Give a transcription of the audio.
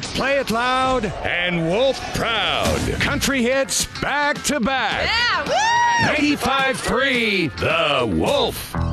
Play It Loud, and Wolf Proud. Country hits back to back. Yeah, woo! 95.3 The Wolf.